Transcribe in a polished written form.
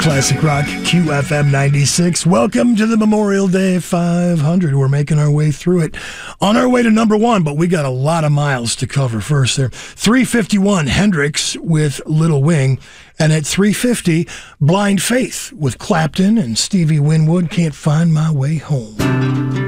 Classic Rock, QFM 96. Welcome to the Memorial Day 500. We're making our way through it. On our way to number one, but we got a lot of miles to cover first there. 351, Hendrix with Little Wing. And at 350, Blind Faith with Clapton and Stevie Winwood, Can't Find My Way Home.